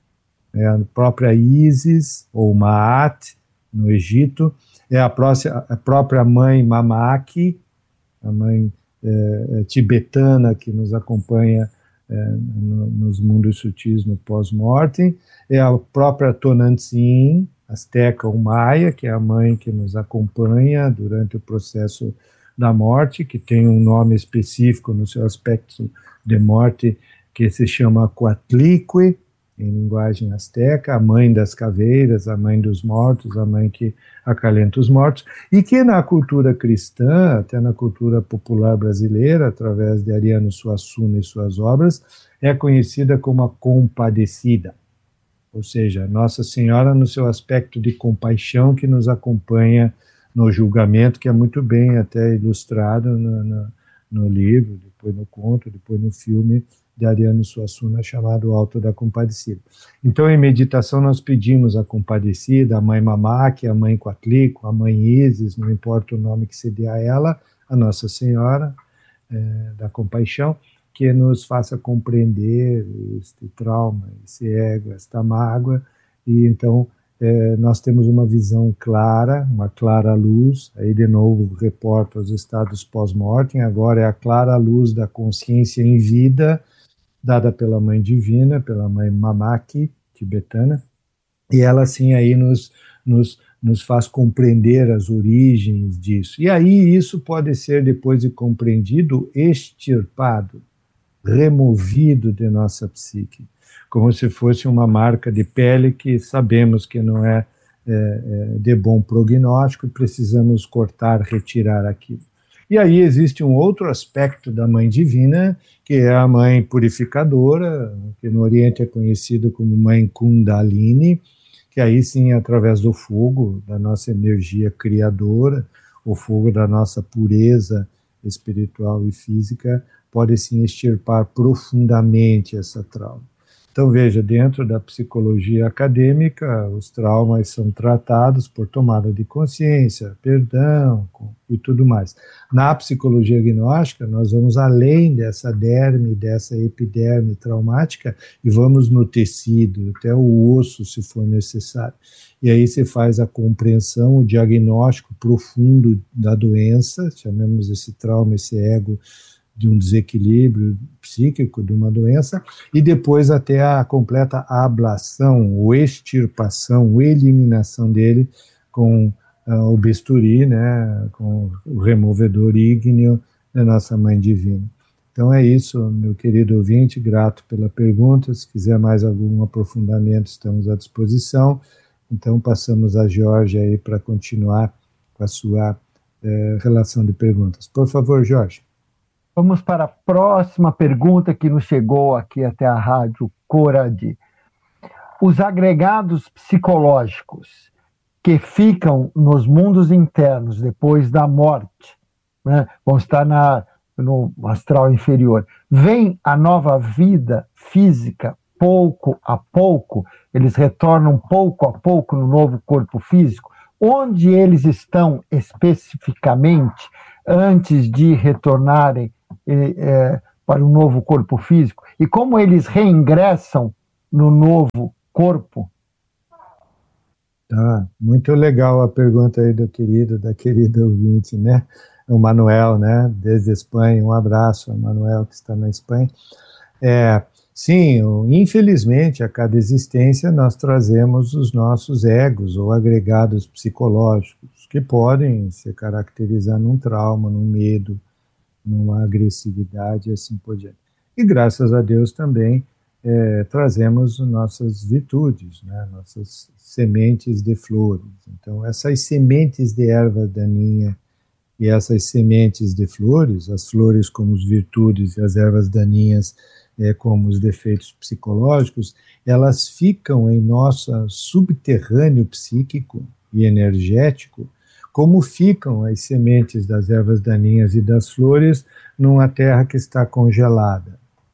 é a própria Isis, ou Maat, no Egito, é a, próxima, a própria Mãe Mamaki, a Mãe é, tibetana que nos acompanha É, no, nos mundos sutis no pós-mortem, é a própria Tonantzin, asteca ou maia, que é a mãe que nos acompanha durante o processo da morte, que tem um nome específico no seu aspecto de morte, que se chama Coatlicue, em linguagem asteca, a mãe das caveiras, a mãe dos mortos, a mãe que acalenta os mortos, e que na cultura cristã, até na cultura popular brasileira, através de Ariano Suassuna e suas obras, é conhecida como a Compadecida, ou seja, Nossa Senhora no seu aspecto de compaixão que nos acompanha no julgamento, que é muito bem até ilustrado no, no, no livro, depois no conto, depois no filme de Ariano Suassuna, chamado Alto da Compadecida. Então, em meditação, nós pedimos a Compadecida, a Mãe Mamaki, a Mãe Coatlicue, a Mãe Isis, não importa o nome que se dê a ela, a Nossa Senhora é, da Compaixão, que nos faça compreender este trauma, esse ego, esta mágoa, e então é, nós temos uma visão clara, uma clara luz, aí de novo reporta os estados pós-mortem, agora é a clara luz da consciência em vida, dada pela Mãe Divina, pela Mãe Mamaki, tibetana, e ela assim aí nos, nos, nos faz compreender as origens disso. E aí isso pode ser, depois de compreendido, extirpado, removido de nossa psique, como se fosse uma marca de pele que sabemos que não é, é, é de bom prognóstico e precisamos cortar, retirar aquilo. E aí existe um outro aspecto da Mãe Divina, que é a Mãe Purificadora, que no Oriente é conhecido como Mãe Kundalini, que aí sim, através do fogo, da nossa energia criadora, o fogo da nossa pureza espiritual e física, pode sim extirpar profundamente essa trauma. Então veja, dentro da psicologia acadêmica, os traumas são tratados por tomada de consciência, perdão e tudo mais. Na psicologia gnóstica, nós vamos além dessa derme, dessa epiderme traumática e vamos no tecido, até o osso, se for necessário. E aí se faz a compreensão, o diagnóstico profundo da doença, chamemos esse trauma, esse ego, de um desequilíbrio psíquico, de uma doença, e depois até a completa ablação, ou extirpação, ou eliminação dele com uh, o bisturi, né, com o removedor ígneo da nossa Mãe Divina. Então é isso, meu querido ouvinte, grato pela pergunta, se quiser mais algum aprofundamento, estamos à disposição. Então passamos a Jorge aí para continuar com a sua eh, relação de perguntas. Por favor, Jorge. Vamos para a próxima pergunta que nos chegou aqui até a Rádio Coradi. Os agregados psicológicos que ficam nos mundos internos depois da morte, né, vão estar na, no astral inferior, vem a nova vida física pouco a pouco, eles retornam pouco a pouco no novo corpo físico, onde eles estão especificamente antes de retornarem é, para o novo corpo físico, e como eles reingressam no novo corpo. Tá, muito legal a pergunta aí do querido, da querida ouvinte, né? O Manuel, né? Desde a Espanha, um abraço ao Manuel que está na Espanha. É, sim, infelizmente, a cada existência nós trazemos os nossos egos ou agregados psicológicos, que podem se caracterizar num trauma, num medo, numa agressividade e assim por diante. E graças a Deus também é, trazemos nossas virtudes, né, nossas sementes de flores. Então, essas sementes de erva daninha e essas sementes de flores, as flores como as virtudes e as ervas daninhas é, como os defeitos psicológicos, elas ficam em nosso subterrâneo psíquico e energético, como ficam as sementes das ervas daninhas e das flores numa terra que está congelada,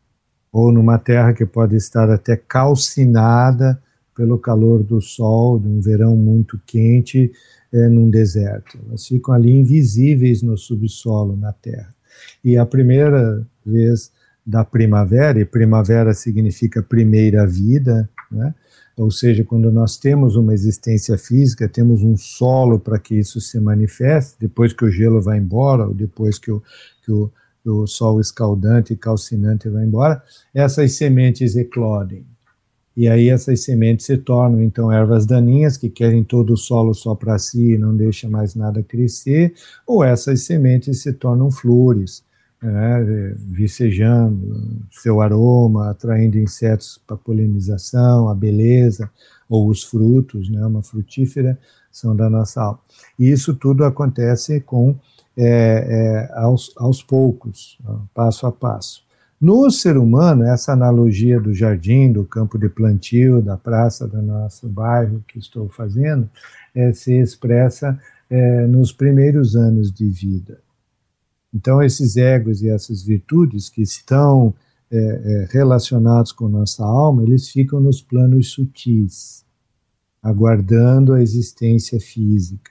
ou numa terra que pode estar até calcinada pelo calor do sol, de um verão muito quente, é, num deserto. Elas ficam ali invisíveis no subsolo, na terra. E a primeira vez da primavera, e primavera significa primeira vida, né? Ou seja, quando nós temos uma existência física, temos um solo para que isso se manifeste, depois que o gelo vai embora, ou depois que o, que o, o sol escaldante e calcinante vai embora, essas sementes eclodem. E aí essas sementes se tornam, então, ervas daninhas, que querem todo o solo só para si e não deixam mais nada crescer, ou essas sementes se tornam flores, né, vicejando seu aroma, atraindo insetos para polinização, a beleza, ou os frutos, né, uma frutífera, são da nossa alma. E isso tudo acontece com, é, é, aos, aos poucos, passo a passo. No ser humano, essa analogia do jardim, do campo de plantio, da praça do nosso bairro que estou fazendo, é, se expressa é, nos primeiros anos de vida. Então, esses egos e essas virtudes que estão é, é, relacionados com nossa alma, eles ficam nos planos sutis, aguardando a existência física.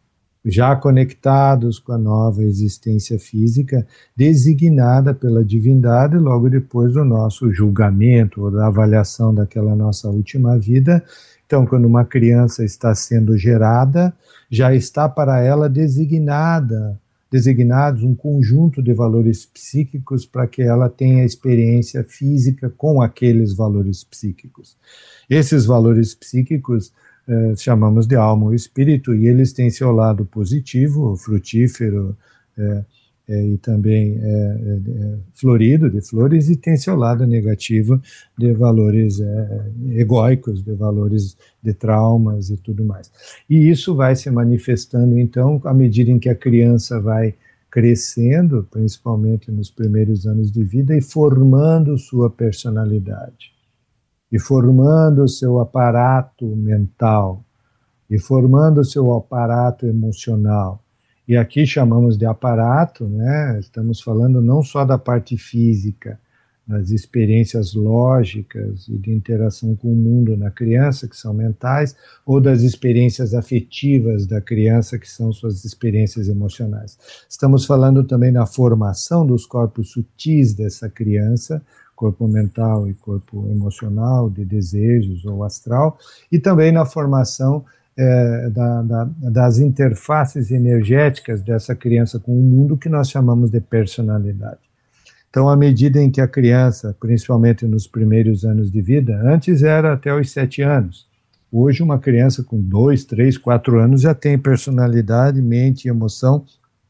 Já conectados com a nova existência física, designada pela divindade logo depois do nosso julgamento ou da avaliação daquela nossa última vida. Então, quando uma criança está sendo gerada, já está para ela designada, designados um conjunto de valores psíquicos para que ela tenha experiência física com aqueles valores psíquicos. Esses valores psíquicos Eh, chamamos de alma ou espírito, e eles têm seu lado positivo, frutífero, eh, eh, e também eh, florido, de flores, e tem seu lado negativo, de valores eh, egóicos, de valores de traumas e tudo mais. E isso vai se manifestando, então, à medida em que a criança vai crescendo, principalmente nos primeiros anos de vida, e formando sua personalidade. E formando o seu aparato mental, e formando o seu aparato emocional. E aqui chamamos de aparato, né? Estamos falando não só da parte física, das experiências lógicas e de interação com o mundo na criança, que são mentais, ou das experiências afetivas da criança, que são suas experiências emocionais. Estamos falando também da formação dos corpos sutis dessa criança, corpo mental e corpo emocional, de desejos ou astral, e também na formação é, da, da, das interfaces energéticas dessa criança com o mundo, que nós chamamos de personalidade. Então, à medida em que a criança, principalmente nos primeiros anos de vida, antes era até os sete anos, hoje uma criança com dois, três, quatro anos já tem personalidade, mente e emoção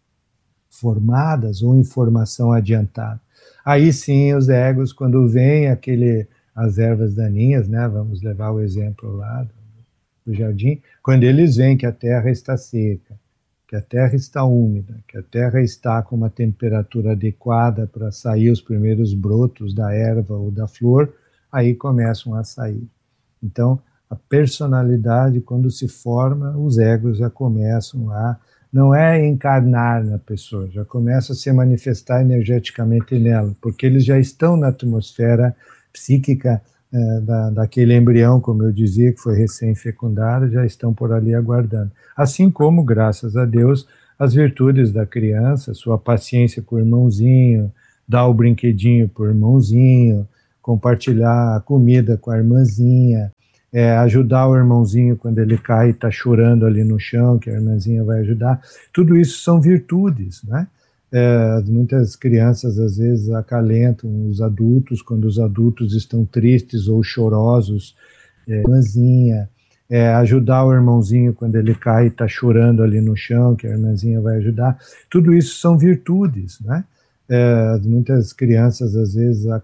formadas ou informação adiantada. Aí sim, os egos, quando vem aquele, as ervas daninhas, né, vamos levar o exemplo lá do, do jardim, quando eles veem que a terra está seca, que a terra está úmida, que a terra está com uma temperatura adequada para sair os primeiros brotos da erva ou da flor, aí começam a sair. Então, A personalidade, quando se forma, os egos já começam a, não é encarnar na pessoa, já começa a se manifestar energeticamente nela, porque eles já estão na atmosfera psíquica é, da, daquele embrião, como eu dizia, que foi recém-fecundado, já estão por ali aguardando. Assim como, graças a Deus, as virtudes da criança, sua paciência com o irmãozinho, dar o brinquedinho para o irmãozinho, compartilhar a comida com a irmãzinha, é, ajudar o irmãozinho quando ele cai e está chorando ali no chão, que a irmãzinha vai ajudar. Tudo isso são virtudes, né? É, muitas crianças às vezes acalentam os adultos quando os adultos estão tristes ou chorosos. É, irmãzinha, é, ajudar o irmãozinho quando ele cai e está chorando ali no chão, que a irmãzinha vai ajudar. Tudo isso são virtudes, né? É, muitas crianças às vezes